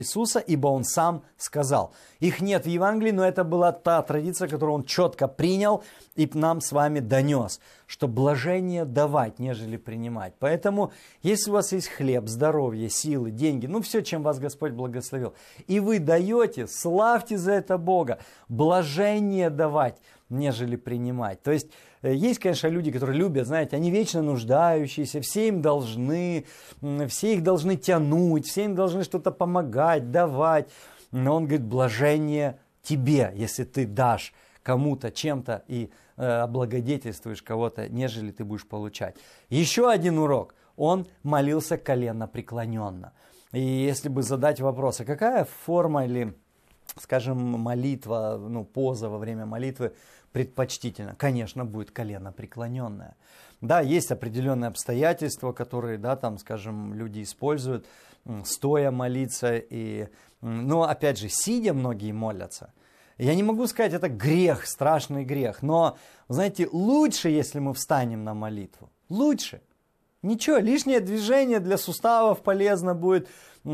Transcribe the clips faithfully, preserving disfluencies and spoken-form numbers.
Иисуса, ибо Он сам сказал. Их нет в Евангелии, но это была та традиция, которую Он четко принял и нам с вами донес, что блажение давать, нежели принимать. Поэтому, если у вас есть хлеб, здоровье, силы, деньги, ну все, чем вас Господь благословил, и вы даете, славьте за это Бога. Блажение давать, нежели принимать. То есть, есть, конечно, люди, которые любят, знаете, они вечно нуждающиеся, все им должны, все их должны тянуть, все им должны что-то помогать, давать. Но он говорит, блажение тебе, если ты дашь кому-то чем-то и э, облагодетельствуешь кого-то, нежели ты будешь получать. Еще один урок. Он молился коленно преклоненно. И если бы задать вопрос, а какая форма или, скажем, молитва, ну, поза во время молитвы предпочтительно? Конечно, будет колено преклоненное. Да, есть определенные обстоятельства, которые, да, там, скажем, люди используют, стоя молиться. И, но, опять же, сидя многие молятся. Я не могу сказать, это грех, страшный грех. Но, знаете, лучше, если мы встанем на молитву. Лучше. Ничего, лишнее движение для суставов полезно будет.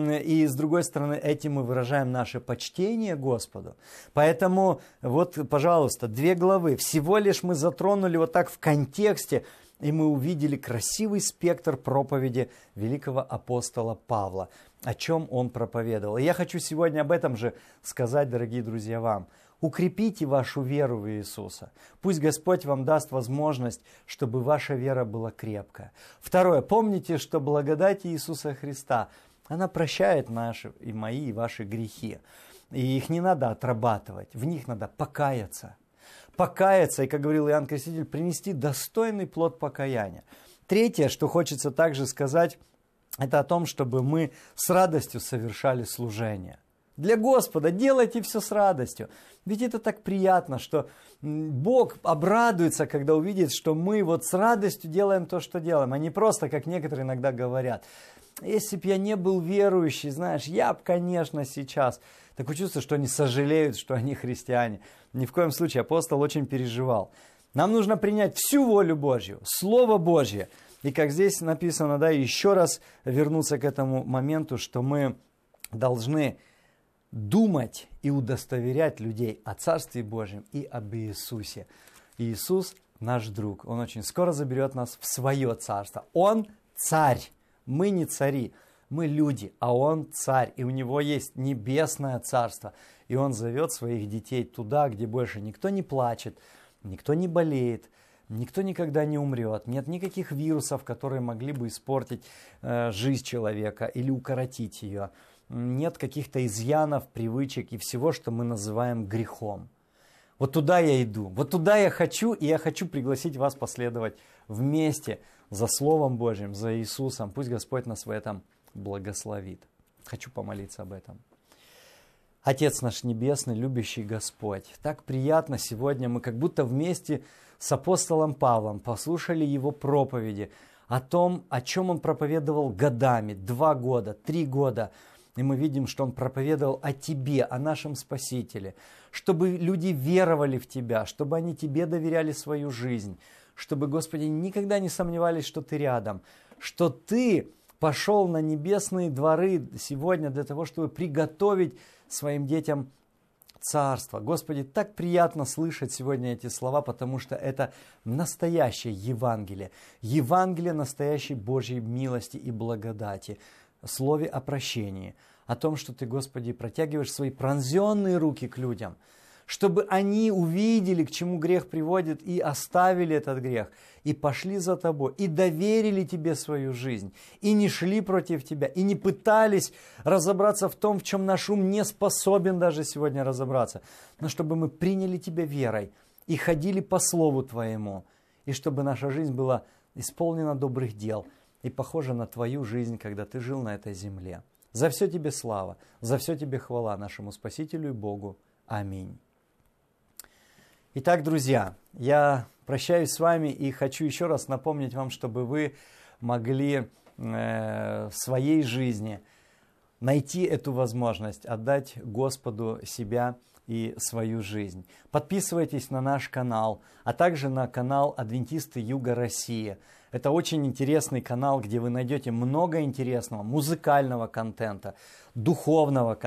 И с другой стороны, этим мы выражаем наше почтение Господу. Поэтому, вот, пожалуйста, две главы. Всего лишь мы затронули вот так в контексте, и мы увидели красивый спектр проповеди великого апостола Павла, о чем он проповедовал. И я хочу сегодня об этом же сказать, дорогие друзья, вам. Укрепите вашу веру в Иисуса. Пусть Господь вам даст возможность, чтобы ваша вера была крепкая. Второе. Помните, что благодать Иисуса Христа, она прощает наши и мои, и ваши грехи. И их не надо отрабатывать, в них надо покаяться. Покаяться, и, как говорил Иоанн Креститель, принести достойный плод покаяния. Третье, что хочется также сказать, это о том, чтобы мы с радостью совершали служение. Для Господа делайте все с радостью. Ведь это так приятно, что Бог обрадуется, когда увидит, что мы вот с радостью делаем то, что делаем, а не просто, как некоторые иногда говорят. Если бы я не был верующий, знаешь, я бы, конечно, сейчас. Такое чувство, что они сожалеют, что они христиане. Ни в коем случае апостол очень переживал. Нам нужно принять всю волю Божью, Слово Божье. И как здесь написано, да, еще раз вернуться к этому моменту, что мы должны думать и удостоверять людей о Царстве Божьем и об Иисусе. Иисус наш друг. Он очень скоро заберет нас в свое царство. Он царь. Мы не цари. Мы люди, а Он царь. И у Него есть небесное царство. И Он зовет своих детей туда, где больше никто не плачет, никто не болеет, никто никогда не умрет. Нет никаких вирусов, которые могли бы испортить э, жизнь человека или укоротить ее. Нет каких-то изъянов, привычек и всего, что мы называем грехом. Вот туда я иду, вот туда я хочу, и я хочу пригласить вас последовать вместе за Словом Божьим, за Иисусом. Пусть Господь нас в этом благословит. Хочу помолиться об этом. Отец наш Небесный, любящий Господь, так приятно сегодня мы как будто вместе с апостолом Павлом послушали его проповеди о том, о чем он проповедовал годами, два года, три года. И мы видим, что он проповедовал о Тебе, о нашем Спасителе, чтобы люди веровали в Тебя, чтобы они Тебе доверяли свою жизнь, чтобы, Господи, никогда не сомневались, что Ты рядом, что Ты пошел на небесные дворы сегодня для того, чтобы приготовить своим детям Царство. Господи, так приятно слышать сегодня эти слова, потому что это настоящее Евангелие, Евангелие настоящей Божьей милости и благодати. Слове о прощении, о том, что Ты, Господи, протягиваешь свои пронзенные руки к людям, чтобы они увидели, к чему грех приводит, и оставили этот грех, и пошли за Тобой, и доверили Тебе свою жизнь, и не шли против Тебя, и не пытались разобраться в том, в чем наш ум не способен даже сегодня разобраться, но чтобы мы приняли Тебя верой и ходили по Слову Твоему, и чтобы наша жизнь была исполнена добрых дел, и похожа на Твою жизнь, когда Ты жил на этой земле. За все Тебе слава, за все Тебе хвала нашему Спасителю и Богу. Аминь. Итак, друзья, я прощаюсь с вами и хочу еще раз напомнить вам, чтобы вы могли э, в своей жизни найти эту возможность, отдать Господу себя и свою жизнь. Подписывайтесь на наш канал, а также на канал Адвентисты Юга России. Это очень интересный канал, где вы найдете много интересного музыкального контента, духовного контента.